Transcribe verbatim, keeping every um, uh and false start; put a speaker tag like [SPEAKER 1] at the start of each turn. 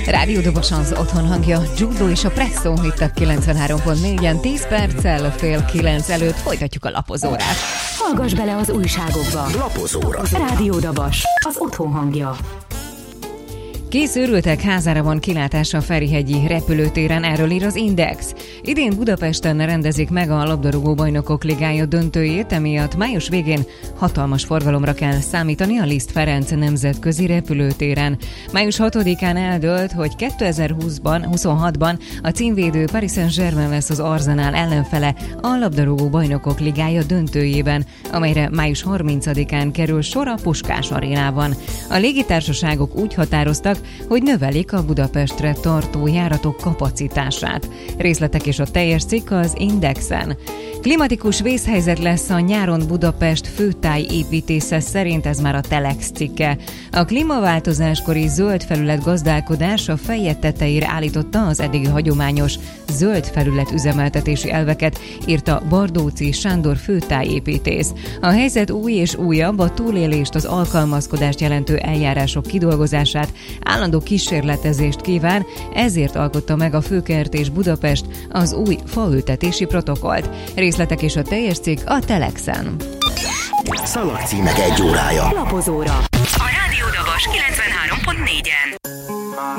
[SPEAKER 1] Rádió Dobos az otthon hangja, Judo és a Presszó itt a kilencvenhárom pont négyen, tíz perccel fél kilenc előtt folytatjuk a lapozórát.
[SPEAKER 2] Hallgass bele az újságokba.
[SPEAKER 3] Lapozóra.
[SPEAKER 2] Rádió Dobos, az otthon hangja.
[SPEAKER 1] Kész őrültek házára van kilátás a Ferihegyi repülőtéren, erről ír az Index. Idén Budapesten rendezik meg a labdarúgó bajnokok ligája döntőjét, emiatt május végén hatalmas forgalomra kell számítani a Liszt Ferenc nemzetközi repülőtéren. május hatodikán eldőlt, hogy kétezer-húszban, huszonhatban a címvédő Paris Saint-Germain lesz az Arsenal ellenfele a labdarúgó bajnokok ligája döntőjében, amelyre május harmincadikán kerül sor a Puskás arénában. A légitársaságok úgy határoztak, hogy növelik a Budapestre tartó járatok kapacitását. Részletek és a teljes cikk az Indexen. Klimatikus vészhelyzet lesz a nyáron Budapest főtájépítésze szerint, ez már a Telex cikke. A klímaváltozáskori zöld felület gazdálkodás a feje tetejére állította az eddigi hagyományos zöld felület üzemeltetési elveket, írta Bardóczy Sándor főtájépítész. A helyzet új és újabb, a túlélést, az alkalmazkodást jelentő eljárások kidolgozását, állandó kísérletezést kíván, ezért alkotta meg a Főkert és Budapest az új faültetési protokollt. Részletek és a teljes cikk a Telexen.
[SPEAKER 3] Szalagcímek egy órája.
[SPEAKER 2] Lapozóra.
[SPEAKER 4] A Rádió Dobos kilencvenhárom pont négyen.